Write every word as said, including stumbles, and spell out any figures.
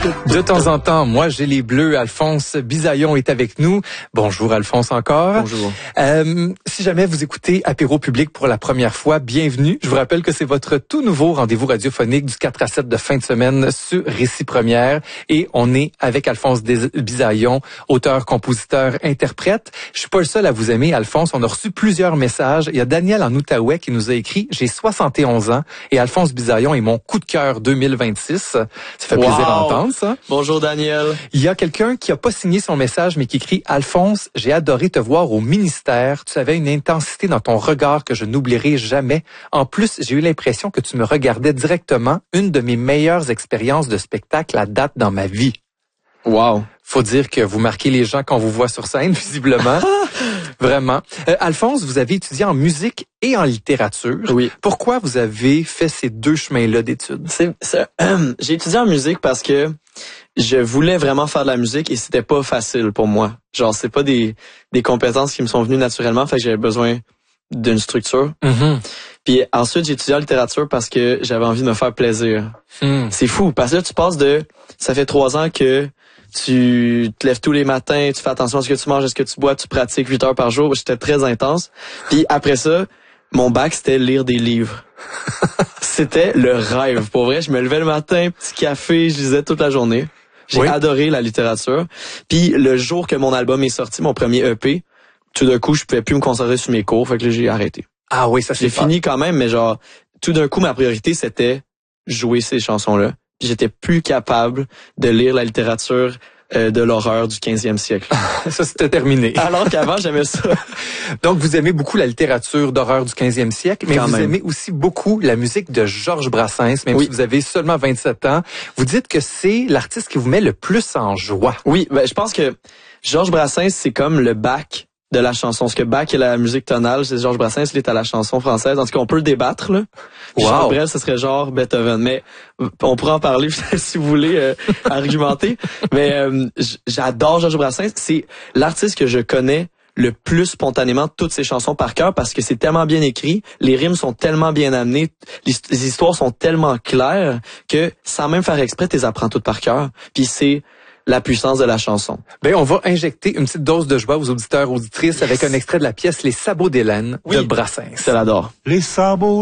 De temps en temps, moi j'ai les bleus. Alphonse Bisaillon est avec nous. Bonjour Alphonse encore. Bonjour. Euh, si jamais vous écoutez Apéro Public pour la première fois, bienvenue. Je vous rappelle que c'est votre tout nouveau rendez-vous radiophonique du quatre à sept de fin de semaine sur Récit Première. Et on est avec Alphonse Bisaillon, auteur, compositeur, interprète. Je suis pas le seul à vous aimer, Alphonse. On a reçu plusieurs messages. Il y a Daniel en Outaouais qui nous a écrit « J'ai soixante et onze ans et Alphonse Bisaillon est mon coup de cœur deux mille vingt-six ». Ça fait wow. plaisir à entendre, ça. Bonjour, Daniel. Il y a quelqu'un qui a pas signé son message, mais qui écrit « Alphonse, j'ai adoré te voir au ministère. Tu avais une intensité dans ton regard que je n'oublierai jamais. En plus, j'ai eu l'impression que tu me regardais directement. Une de mes meilleures expériences de spectacle à date dans ma vie. » Wow. Faut dire que vous marquez les gens quand on vous voit sur scène, visiblement. Vraiment. Euh, Alphonse, vous avez étudié en musique et en littérature. Oui. Pourquoi vous avez fait ces deux chemins-là d'études? C'est, c'est, euh, j'ai étudié en musique parce que je voulais vraiment faire de la musique et c'était pas facile pour moi. Genre, c'est pas des, des compétences qui me sont venues naturellement, fait que j'avais besoin d'une structure. Mm-hmm. Puis ensuite, j'ai étudié en littérature parce que j'avais envie de me faire plaisir. Mm. C'est fou, parce que là, tu passes de... Ça fait trois ans que tu te lèves tous les matins, tu fais attention à ce que tu manges, à ce que tu bois, tu pratiques huit heures par jour. J'étais très intense. Puis après ça, mon bac, c'était lire des livres. C'était le rêve. Pour vrai, je me levais le matin, petit café, je lisais toute la journée. J'ai oui. adoré la littérature. Puis le jour que mon album est sorti, mon premier E P, tout d'un coup, je pouvais plus me concentrer sur mes cours, fait que là, j'ai arrêté. Ah oui, ça c'est J'ai fini quand même, mais genre, tout d'un coup, ma priorité, c'était jouer ces chansons-là. Puis j'étais plus capable de lire la littérature euh, de l'horreur du quinzième siècle. Ça, c'était terminé. Alors qu'avant, j'aimais ça. Donc, vous aimez beaucoup la littérature d'horreur du quinzième siècle, mais quand vous même. aimez aussi beaucoup la musique de Georges Brassens, même oui. si vous avez seulement vingt-sept ans. Vous dites que c'est l'artiste qui vous met le plus en joie. Oui, ben, je pense que Georges Brassens, c'est comme le Bach de la chanson. Ce que Bach est la musique tonale, c'est Georges Brassens, il est à la chanson française. En tout cas, on peut le débattre, là. Wow. Jean Brel, ce serait genre Beethoven. Mais on pourra en parler si vous voulez euh, argumenter. Mais euh, j'adore Georges Brassens. C'est l'artiste que je connais le plus spontanément toutes ses chansons par cœur parce que c'est tellement bien écrit, les rimes sont tellement bien amenées, les, les histoires sont tellement claires que sans même faire exprès, tu les apprends toutes par cœur. Puis c'est la puissance de la chanson. Ben, on va injecter une petite dose de joie aux auditeurs, auditrices, yes. avec un extrait de la pièce Les sabots d'Hélène oui. de Brassens. Je l'adore. Les sabots